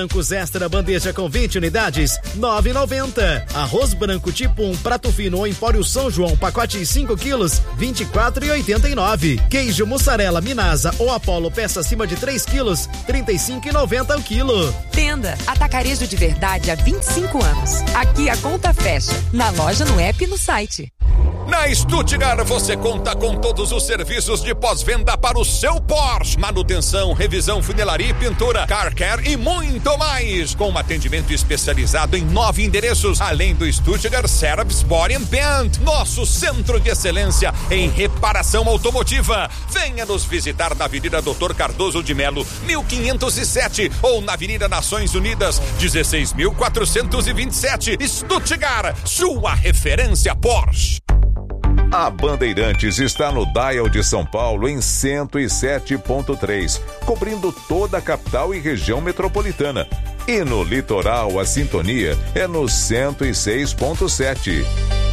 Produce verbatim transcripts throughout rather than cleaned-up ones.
Brancos Extra bandeja com vinte unidades, nove reais e noventa centavos. Arroz branco tipo um, prato fino ou Empório São João, pacote cinco quilos, vinte e quatro reais e oitenta e nove centavos. Queijo mussarela Minasa ou Apollo, peça acima de três quilos, trinta e cinco reais e noventa centavos o quilo. Tenda Atacarejo de Verdade há vinte e cinco anos. Aqui a conta fecha. Na loja, no app e no site. Na Stuttgart você conta com todos os serviços de pós-venda para o seu Porsche. Manutenção, revisão, funilaria e pintura, car care e muito mais. Com um atendimento especializado em nove endereços, além do Stuttgart Service Body and Paint, nosso centro de excelência em reparação automotiva. Venha nos visitar na Avenida doutor Cardoso de Melo, mil quinhentos e sete, ou na Avenida Nações Unidas, dezesseis mil quatrocentos e vinte e sete. Stuttgart, sua referência Porsche. A Bandeirantes está no Dial de São Paulo em cento e sete ponto três, cobrindo toda a capital e região metropolitana. E no litoral, a sintonia é no cento e seis ponto sete.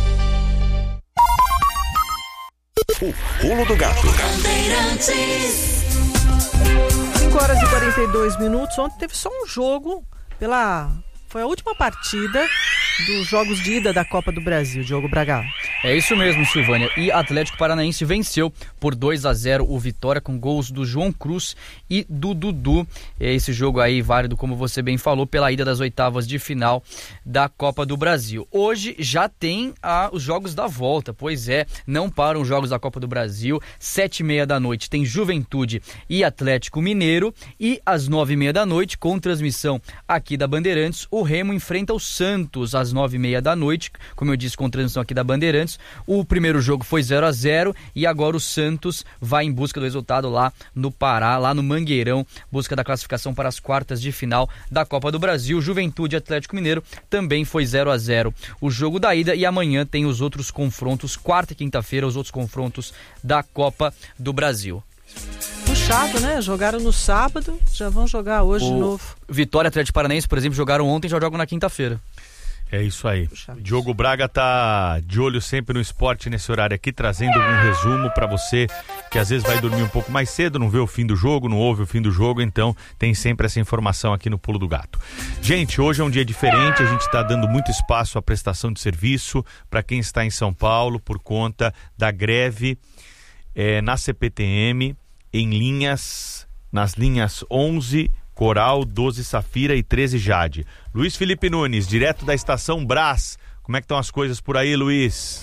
O Pulo do Gato. cinco horas e quarenta e dois minutos. Ontem teve só um jogo pela... Foi a última partida dos jogos de ida da Copa do Brasil, Diogo Braga. É isso mesmo, Silvânia. E Atlético Paranaense venceu por dois a zero o Vitória com gols do João Cruz e do Dudu. Esse jogo aí válido, como você bem falou, pela ida das oitavas de final da Copa do Brasil. Hoje já tem ah, os jogos da volta, pois é, não param os jogos da Copa do Brasil. Sete e meia da noite tem Juventude e Atlético Mineiro, e às nove e meia da noite, com transmissão aqui da Bandeirantes, o Remo enfrenta o Santos às nove e meia da noite, como eu disse, com transmissão aqui da Bandeirantes. O primeiro jogo foi zero a zero e agora o Santos vai em busca do resultado lá no Pará, lá no Mangueirão, busca da classificação para as quartas de final da Copa do Brasil. Juventude e Atlético Mineiro também foi zero a zero o jogo da ida, e amanhã tem os outros confrontos, quarta e quinta-feira, os outros confrontos da Copa do Brasil. Puxado, né? Jogaram no sábado, já vão jogar hoje o de novo. Vitória e Atlético Paranaense, por exemplo, jogaram ontem e já jogam na quinta-feira. É isso aí. Diogo Braga tá de olho sempre no esporte nesse horário aqui, trazendo um resumo para você que às vezes vai dormir um pouco mais cedo, não vê o fim do jogo, não ouve o fim do jogo, então tem sempre essa informação aqui no Pulo do Gato. Gente, hoje é um dia diferente, a gente está dando muito espaço à prestação de serviço para quem está em São Paulo por conta da greve é, na C P T M, em linhas, nas linhas onze, Coral, doze Safira e treze Jade. Luiz Felipe Nunes, direto da Estação Brás. Como é que estão as coisas por aí, Luiz?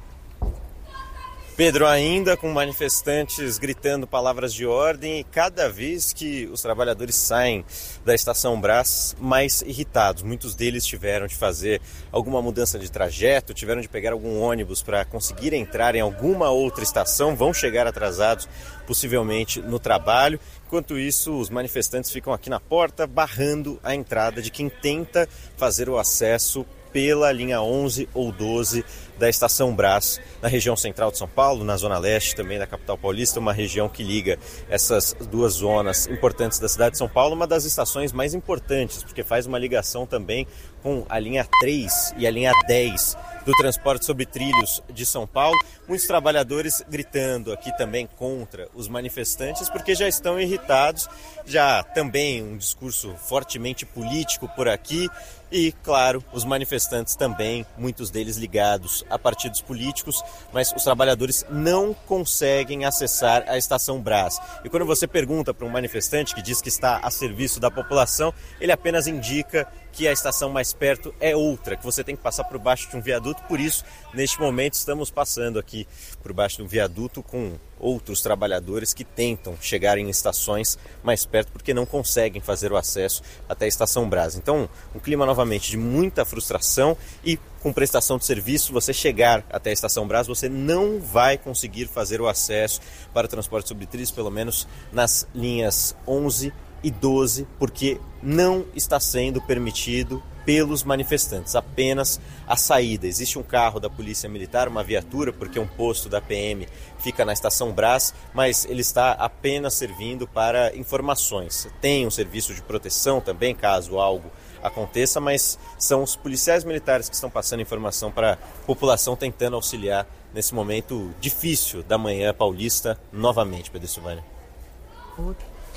Pedro, ainda com manifestantes gritando palavras de ordem, e cada vez que os trabalhadores saem da Estação Brás, mais irritados. Muitos deles tiveram de fazer alguma mudança de trajeto, tiveram de pegar algum ônibus para conseguir entrar em alguma outra estação, vão chegar atrasados, possivelmente no trabalho. Enquanto isso, os manifestantes ficam aqui na porta, barrando a entrada de quem tenta fazer o acesso pela linha onze ou doze da Estação Brás, na região central de São Paulo, na zona leste também da capital paulista, uma região que liga essas duas zonas importantes da cidade de São Paulo, uma das estações mais importantes, porque faz uma ligação também com a linha três e a linha dez do transporte sobre trilhos de São Paulo. Muitos trabalhadores gritando aqui também contra os manifestantes, porque já estão irritados, já também um discurso fortemente político por aqui, e, claro, os manifestantes também, muitos deles ligados a partidos políticos, mas os trabalhadores não conseguem acessar a Estação Brás. E quando você pergunta para um manifestante que diz que está a serviço da população, ele apenas indica que a estação mais perto é outra, que você tem que passar por baixo de um viaduto. Por isso, neste momento, estamos passando aqui por baixo de um viaduto com outros trabalhadores que tentam chegar em estações mais perto porque não conseguem fazer o acesso até a Estação Brás. Então, um clima novamente de muita frustração, e com prestação de serviço, você chegar até a Estação Brás, você não vai conseguir fazer o acesso para o transporte sobre trilhos, pelo menos nas linhas onze e doze, porque não está sendo permitido pelos manifestantes, apenas a saída. Existe um carro da Polícia Militar, uma viatura, porque um posto da P M fica na Estação Brás, mas ele está apenas servindo para informações. Tem um serviço de proteção também, caso algo aconteça, mas são os policiais militares que estão passando informação para a população, tentando auxiliar nesse momento difícil da manhã paulista, novamente, Pedro Silvânia.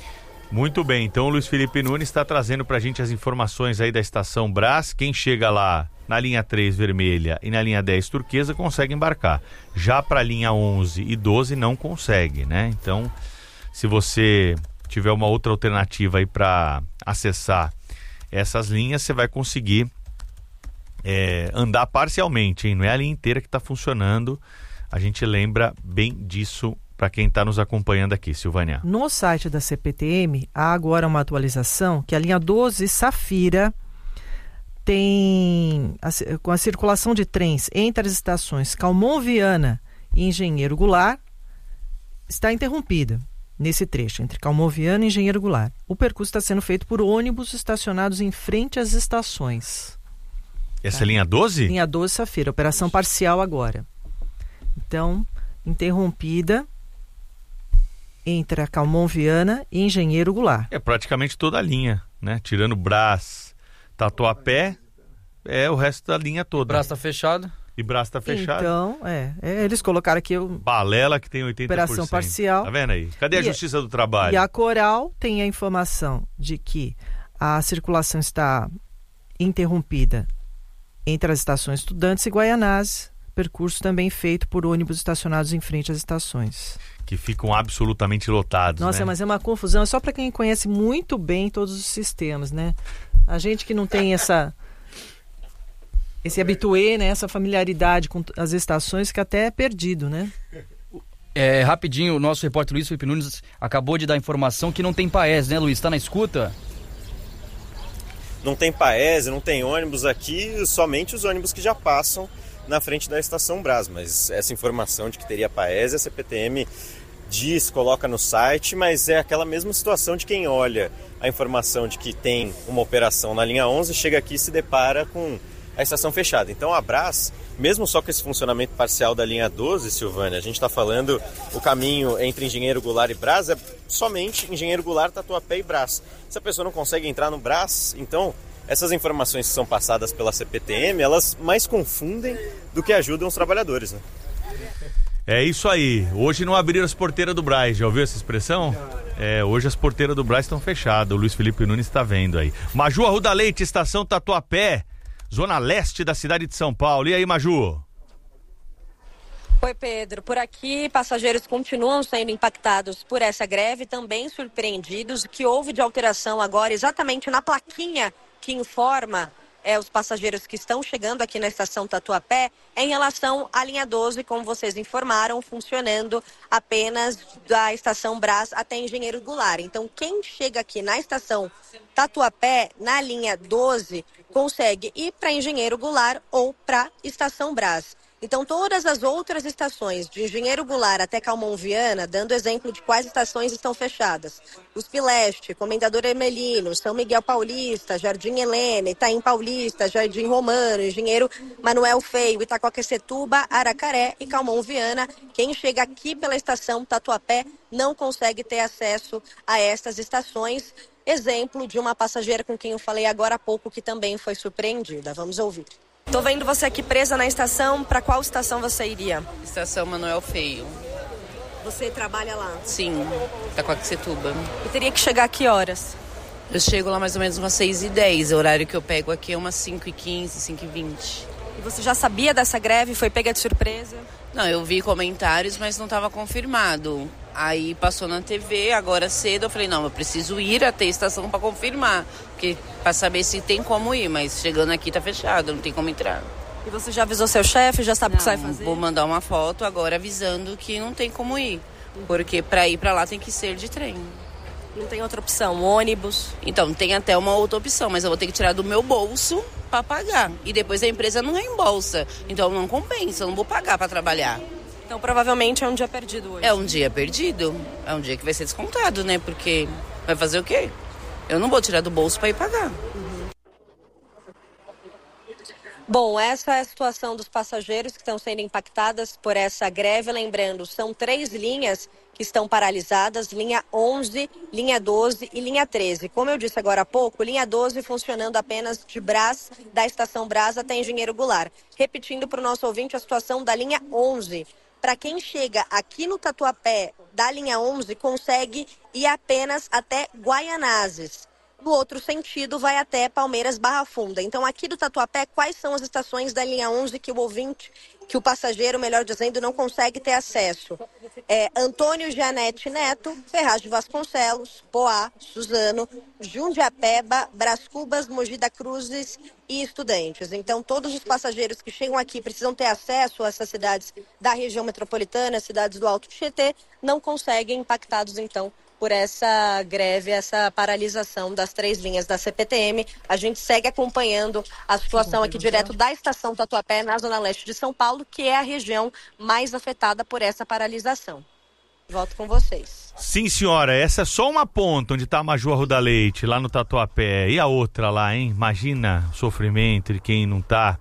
Muito bem, então o Luiz Felipe Nunes está trazendo para a gente as informações aí da Estação Brás. Quem chega lá na linha três vermelha e na linha dez turquesa consegue embarcar. Já para a linha onze e doze não consegue, né? Então, se você tiver uma outra alternativa aí para acessar essas linhas, você vai conseguir é, andar parcialmente, hein? Não é a linha inteira que está funcionando. A gente lembra bem disso para quem está nos acompanhando aqui, Silvânia. No site da C P T M, há agora uma atualização que a linha doze Safira tem, a, com a circulação de trens entre as estações Calmon Viana e Engenheiro Goulart, está interrompida nesse trecho, entre Calmon Viana e Engenheiro Goulart. O percurso está sendo feito por ônibus estacionados em frente às estações. Essa tá? é linha doze? Linha doze Safira, operação parcial agora. Então, interrompida entre a Calmon Viana e Engenheiro Goulart. É praticamente toda a linha, né? Tirando Brás, Tatuapé, é o resto da linha toda. Brás está fechado. E Brás está fechado. Então, é, é, eles colocaram aqui o... Balela que tem oitenta por cento. Operação parcial. Tá vendo aí? Cadê a e, Justiça do Trabalho? E a Coral tem a informação de que a circulação está interrompida entre as estações Estudantes e Guaianazes, percurso também feito por ônibus estacionados em frente às estações. Que ficam absolutamente lotados, Nossa, né? mas é uma confusão, é só para quem conhece muito bem todos os sistemas, né? A gente que não tem essa esse habitué, né? Essa familiaridade com as estações, que até é perdido, né? É, rapidinho, o nosso repórter Luiz Felipe Nunes acabou de dar informação que não tem Paes, né, Luiz? Está na escuta? Não tem Paes, não tem ônibus aqui, somente os ônibus que já passam na frente da Estação Brás, mas essa informação de que teria Paes, a C P T M diz, coloca no site, mas é aquela mesma situação de quem olha a informação de que tem uma operação na linha onze, chega aqui e se depara com a estação fechada. Então a Brás, mesmo só com esse funcionamento parcial da linha doze, Silvânia, a gente está falando o caminho entre Engenheiro Goulart e Brás é somente Engenheiro Goulart, Tatuapé e Brás. Se a pessoa não consegue entrar no Brás, então essas informações que são passadas pela C P T M, elas mais confundem do que ajudam os trabalhadores, né? É isso aí. Hoje não abriram as porteiras do Brás. Já ouviu essa expressão? É, hoje as porteiras do Brás estão fechadas. O Luiz Felipe Nunes está vendo aí. Maju Arruda Leite, estação Tatuapé, zona leste da cidade de São Paulo. E aí, Maju? Oi, Pedro. Por aqui, passageiros continuam sendo impactados por essa greve, também surpreendidos que houve de alteração agora exatamente na plaquinha que informa é, os passageiros que estão chegando aqui na estação Tatuapé em relação à linha doze, como vocês informaram, funcionando apenas da estação Brás até Engenheiro Goulart. Então, quem chega aqui na estação Tatuapé, na linha doze, consegue ir para Engenheiro Goulart ou para estação Brás. Então, todas as outras estações, de Engenheiro Goulart até Calmon Viana, dando exemplo de quais estações estão fechadas: Usp Leste, Comendador Hermelino, São Miguel Paulista, Jardim Helena, Itaim Paulista, Jardim Romano, Engenheiro Manuel Feio, Itaquaquecetuba, Aracaré e Calmon Viana. Quem chega aqui pela estação Tatuapé não consegue ter acesso a estas estações. Exemplo de uma passageira com quem eu falei agora há pouco, que também foi surpreendida. Vamos ouvir. Tô vendo você aqui presa na estação. Para qual estação você iria? Estação Manuel Feio. Você trabalha lá? Sim, Itaquaquecetuba. E teria que chegar a que horas? Eu chego lá mais ou menos umas seis e dez. O horário que eu pego aqui é umas cinco e quinze, cinco e vinte. E você já sabia dessa greve? Foi pega de surpresa? Não, eu vi comentários, mas não estava confirmado. Aí passou na T V, agora cedo, eu falei, não, eu preciso ir até a estação para confirmar, porque para saber se tem como ir, mas chegando aqui tá fechado, não tem como entrar. E você já avisou seu chefe, já sabe o que você vai fazer? Vou mandar uma foto agora avisando que não tem como ir, porque para ir para lá tem que ser de trem. Não tem outra opção, ônibus? Então, tem até uma outra opção, mas eu vou ter que tirar do meu bolso para pagar. E depois a empresa não reembolsa, então não compensa, eu não vou pagar para trabalhar. Então, provavelmente é um dia perdido hoje. É um dia perdido. É um dia que vai ser descontado, né? Porque vai fazer o quê? Eu não vou tirar do bolso para ir pagar. Uhum. Bom, essa é a situação dos passageiros que estão sendo impactadas por essa greve. Lembrando, são três linhas que estão paralisadas, linha onze, linha doze e linha treze. Como eu disse agora há pouco, linha doze funcionando apenas de Brás, da estação Brás até Engenheiro Goulart. Repetindo para o nosso ouvinte a situação da linha onze. para quem chega aqui no Tatuapé da linha onze, consegue ir apenas até Guaianazes. No outro sentido, vai até Palmeiras Barra Funda. Então, aqui do Tatuapé, quais são as estações da linha onze que o ouvinte, que o passageiro, melhor dizendo, não consegue ter acesso? É Antônio Gianetti Neto, Ferraz de Vasconcelos, Poá, Suzano, Jundiapeba, Brás Cubas, Mogi das Cruzes e Estudantes. Então, todos os passageiros que chegam aqui precisam ter acesso a essas cidades da região metropolitana, cidades do Alto Tietê, não conseguem, impactados, então, por essa greve, essa paralisação das três linhas da C P T M. A gente segue acompanhando a situação aqui direto da estação Tatuapé, na zona leste de São Paulo, que é a região mais afetada por essa paralisação. Volto com vocês. Sim, senhora, essa é só uma ponta onde está a Major Arruda Leite, lá no Tatuapé. E a outra lá, hein? Imagina o sofrimento de quem não está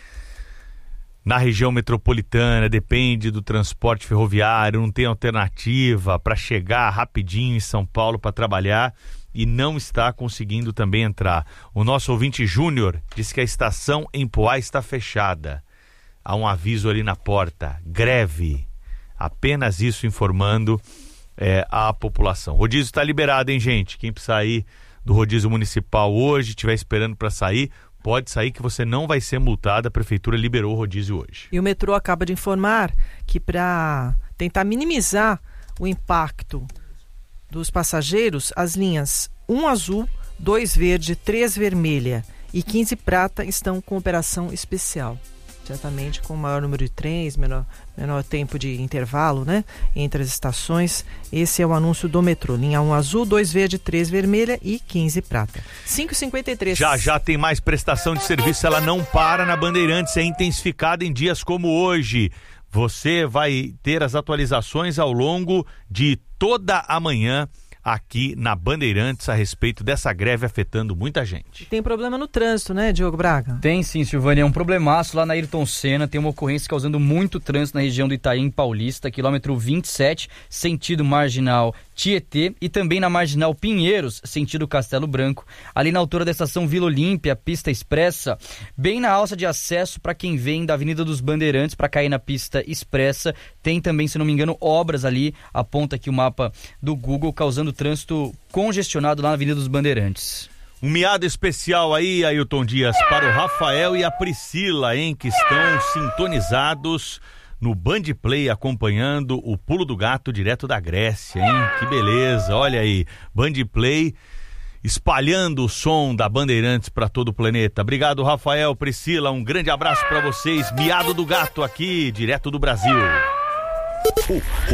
na região metropolitana, depende do transporte ferroviário, não tem alternativa para chegar rapidinho em São Paulo para trabalhar e não está conseguindo também entrar. O nosso ouvinte Júnior disse que a estação em Poá está fechada. Há um aviso ali na porta, greve. Apenas isso informando é, a população. Rodízio está liberado, hein, gente? Quem sair do rodízio municipal hoje, estiver esperando para sair, pode sair que você não vai ser multado. A prefeitura liberou o rodízio hoje. E o metrô acaba de informar que para tentar minimizar o impacto dos passageiros, as linhas um azul, dois verde, três vermelha e quinze prata estão com operação especial. Certamente com maior número de trens, menor, menor tempo de intervalo, né, entre as estações. Esse é o anúncio do metrô. Linha um azul, dois verde, três vermelha e quinze prata. cinco e cinquenta e três. Já já tem mais prestação de serviço, ela não para na Bandeirantes, é intensificada em dias como hoje. Você vai ter as atualizações ao longo de toda a manhã aqui na Bandeirantes a respeito dessa greve afetando muita gente. Tem problema no trânsito, né, Diogo Braga? Tem sim, Silvânia, é um problemaço lá na Ayrton Senna, tem uma ocorrência causando muito trânsito na região do Itaim Paulista, quilômetro vinte e sete, sentido marginal Tietê, e também na marginal Pinheiros, sentido Castelo Branco, ali na altura da estação Vila Olímpia, pista expressa, bem na alça de acesso para quem vem da Avenida dos Bandeirantes para cair na pista expressa. Tem também, se não me engano, obras ali, aponta aqui o mapa do Google, causando trânsito congestionado lá na Avenida dos Bandeirantes. Um miado especial aí, Ailton Dias, para o Rafael e a Priscila, hein, que estão sintonizados no Band Play, acompanhando o Pulo do Gato direto da Grécia, hein? Que beleza, olha aí, Band Play espalhando o som da Bandeirantes para todo o planeta. Obrigado, Rafael, Priscila, um grande abraço para vocês. Miado do Gato aqui, direto do Brasil.